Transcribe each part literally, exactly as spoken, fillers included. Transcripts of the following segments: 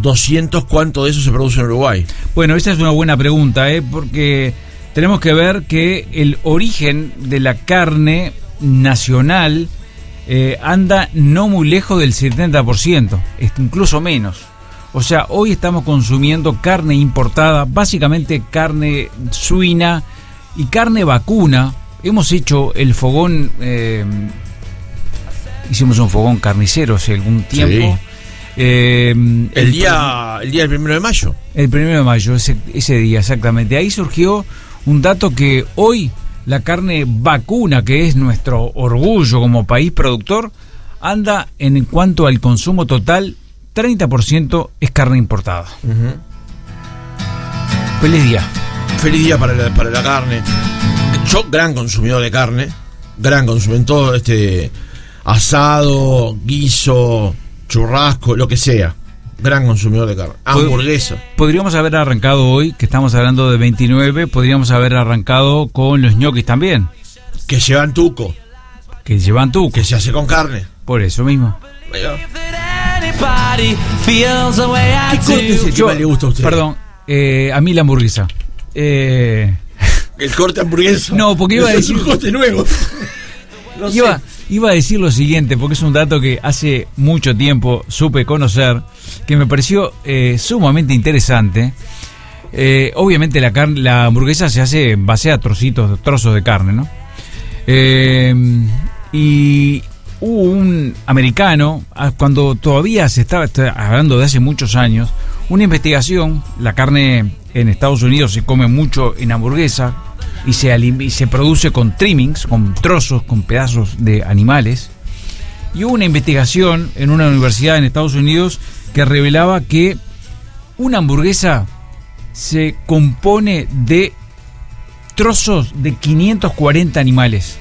doscientos, ¿cuánto de eso se produce en Uruguay? Bueno, esa es una buena pregunta, ¿eh? Porque tenemos que ver que el origen de la carne nacional eh, anda no muy lejos del setenta por ciento, incluso menos. O sea, hoy estamos consumiendo carne importada, básicamente carne suina y carne vacuna. Hemos hecho el fogón, eh, hicimos un fogón carnicero hace algún tiempo. Sí. Eh, el, el día el día del primero de mayo. El primero de mayo, ese, ese día, exactamente. Ahí surgió un dato que hoy la carne vacuna, que es nuestro orgullo como país productor, anda en cuanto al consumo total, treinta por ciento es carne importada. Uh-huh. Feliz día. Feliz día para la, para la carne. Yo, gran consumidor de carne, gran consumidor en todo este asado, guiso, churrasco, lo que sea. Gran consumidor de carne. Hamburguesa. Podríamos haber arrancado hoy, que estamos hablando de veintinueve, podríamos haber arrancado con los ñoquis también. Que llevan tuco. Que llevan tuco. Que se hace con carne. Por eso mismo. Vaya. ¿Qué corte es el que más le gusta a usted? Perdón, eh, a mí la hamburguesa. Eh... ¿El corte hamburguesa? No, porque iba a decir... Es un corte nuevo. No iba, sé. iba a decir lo siguiente, porque es un dato que hace mucho tiempo supe conocer, que me pareció eh, sumamente interesante. Eh, obviamente la carne, la hamburguesa se hace en base a trocitos, trozos de carne, ¿no? Eh, y hubo un americano, cuando todavía se estaba hablando de hace muchos años, una investigación. La carne en Estados Unidos se come mucho en hamburguesa y se, y se produce con trimmings, con trozos, con pedazos de animales. Y hubo una investigación en una universidad en Estados Unidos que revelaba que una hamburguesa se compone de trozos de quinientos cuarenta animales.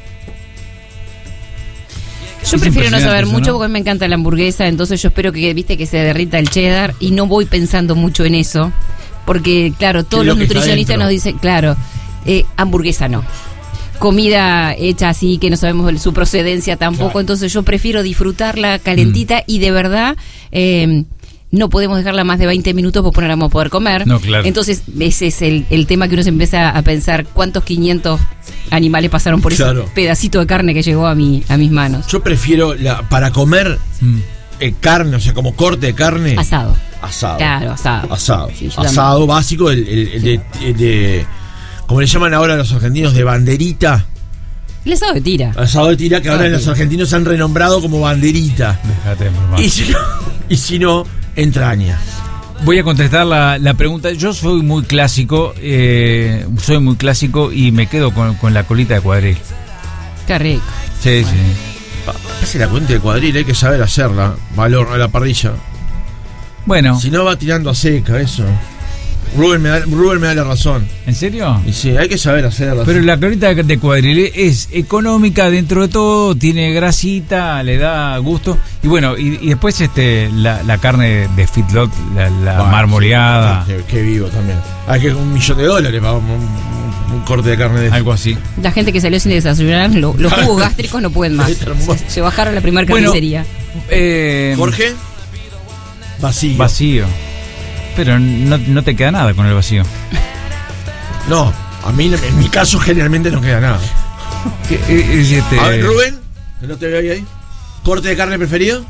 Yo prefiero no saber mucho, ¿no? Porque me encanta la hamburguesa, entonces yo espero que, viste, que se derrita el cheddar y no voy pensando mucho en eso, porque claro, todos los nutricionistas nos dicen, claro, eh, hamburguesa no, comida hecha así que no sabemos su procedencia tampoco, claro. Entonces yo prefiero disfrutarla calentita mm. y de verdad eh, no podemos dejarla más de veinte minutos porque no la vamos a poder comer. No, claro. Entonces ese es el, el tema que uno se empieza a pensar, ¿cuántos quinientos animales pasaron por claro. ese pedacito de carne que llegó a mi a mis manos? Yo prefiero la, para comer mm. eh, carne, o sea, como corte de carne. Asado. Asado. Claro, asado. Asado. Sí, asado también. Básico, el, el, el, sí. de, el de, como le llaman ahora los argentinos, de banderita. El asado de tira. Asado de tira, que asado ahora los argentinos han renombrado como banderita. Déjate, por y si no, y si no, entraña. Voy a contestar la, la pregunta. Yo soy muy clásico, eh, soy muy clásico y me quedo con, con la colita de cuadril. Qué rico. Sí, bueno. sí. Pase la cuenta de cuadril, hay que saber hacerla. Valor a la parrilla. Bueno. Si no va tirando a seca, eso. Rubén me da, Rubén me da la razón. ¿En serio? Y sí, hay que saber hacerla. Pero la colita de, de cuadril es económica dentro de todo, tiene grasita, le da gusto. Y bueno, y, y después este la, la carne de feedlot, la, la bueno, marmoleada. Sí, qué, qué vivo también. Hay que un millón de dólares para un, un, un corte de carne de algo así. La gente que salió sin desayunar, lo, los jugos gástricos no pueden más. Se, se bajaron a la primera carnicería. Bueno, eh, Jorge, vacío. Vacío. Pero no, no te queda nada con el vacío. No, a mí en mi caso generalmente no queda nada. ¿Qué, es este... A ver, Rubén, que no te veo ahí. ¿Corte de carne preferido?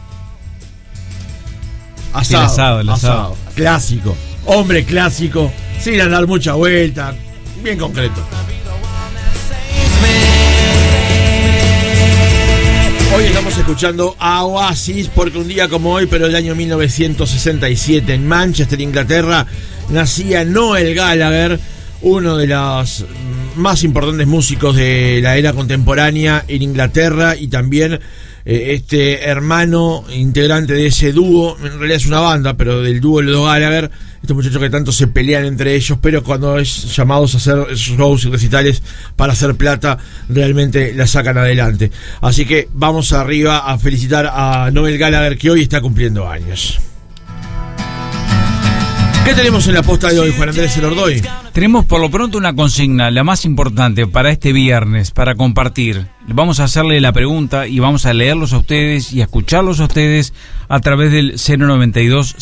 Asado. El asado, el asado. asado. Clásico. Hombre clásico. Sin dar mucha vuelta. Bien concreto. Hoy estamos escuchando a Oasis porque un día como hoy, pero del año mil novecientos sesenta y siete, en Manchester, Inglaterra, nacía Noel Gallagher, uno de los más importantes músicos de la era contemporánea en Inglaterra y también eh, este hermano integrante de ese dúo, en realidad es una banda, pero del dúo de los Gallagher, estos muchachos que tanto se pelean entre ellos, pero cuando es llamados a hacer shows y recitales para hacer plata, realmente la sacan adelante. Así que vamos arriba a felicitar a Noel Gallagher, que hoy está cumpliendo años. ¿Qué tenemos en la posta de hoy, Juan Andrés Elordoy? Tenemos por lo pronto una consigna, la más importante para este viernes, para compartir. Vamos a hacerle la pregunta y vamos a leerlos a ustedes y a escucharlos a ustedes a través del cero noventa y dos,